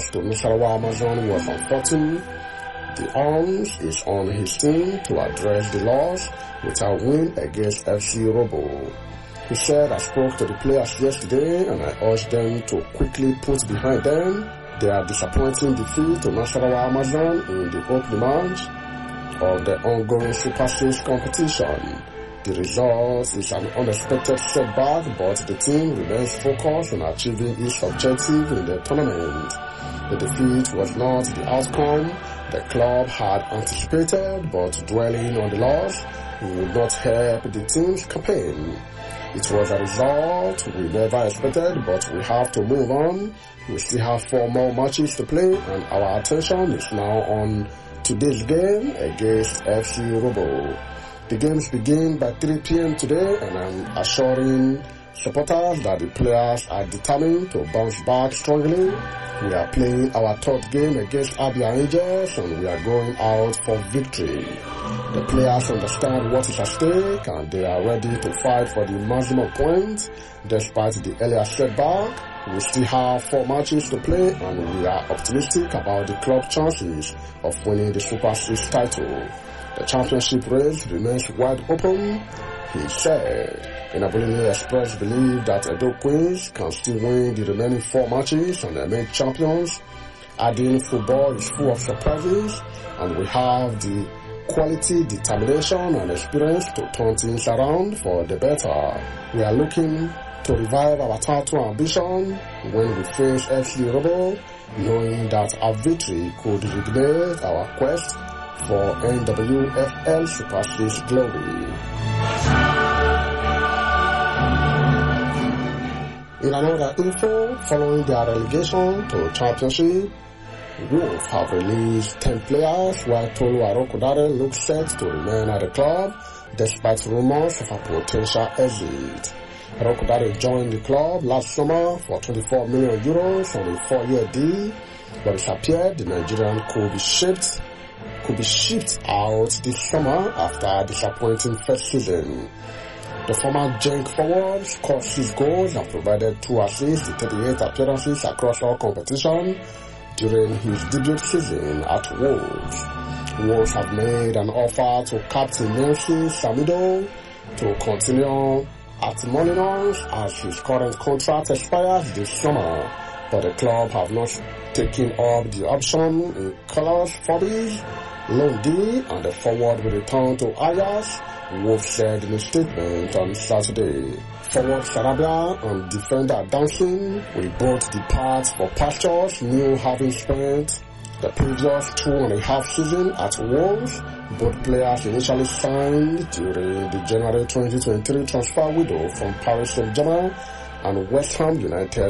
loss to Nasarawa Amazon was unfortunate. The onus is on his team to address the loss with a win against FC Robo. He said, I spoke to the players yesterday and I urged them to quickly put behind them their disappointing defeat to Nasarawa Amazon in the opening match of the ongoing Super 6 competition. The result is an unexpected setback, but the team remains focused on achieving its objective in the tournament. The defeat was not the outcome the club had anticipated, but dwelling on the loss would not help the team's campaign. It was a result we never expected, but we have to move on. We still have 4 more matches to play, and our attention is now on today's game against FC Robo. The games begin by 3 p.m. today, and I'm assuring supporters that the players are determined to bounce back strongly. We are playing our 3rd game against Abia Angels, and we are going out for victory. The players understand what is at stake, and they are ready to fight for the maximum points. Despite the earlier setback, we still have 4 matches to play, and we are optimistic about the club's chances of winning the Super 6 title. The championship race remains wide open, he said. Inability expressed belief that Edo Queens can still win the remaining 4 matches and remain champions. Adding, football is full of surprises, and we have the quality, determination, and experience to turn things around for the better. We are looking to revive our title ambition when we face FC Robo, knowing that our victory could reignite our quest for NWFL Super 6 glory. In another info, following their relegation to Championship, Wolves have released 10 players while Tolu Arokodare looks set to remain at the club despite rumors of a potential exit. Arokodare joined the club last summer for 24 million euros on a 4-year deal, but it appeared the Nigerian could be shipped out this summer after a disappointing first season. The former Genk forward scored 6 goals and provided 2 assists in 38 appearances across all competitions during his debut season at Wolves. Wolves have made an offer to captain Nelson Samido to continue at Molinons as his current contract expires this summer, but the club have not taken up the option in Carlos Forbes, Londi, and the forward will return to Ajax, Wolves said in a statement on Saturday. Forward Sarabia and defender Dancing will both depart for pastures, new having spent the previous 2.5 seasons at Wolves. Both players initially signed during the January 2023 transfer window from Paris Saint-Germain and West Ham United